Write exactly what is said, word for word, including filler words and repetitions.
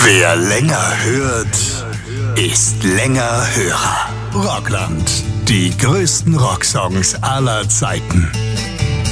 Wer länger hört, ist länger Hörer. Rockland, die größten Rocksongs aller Zeiten.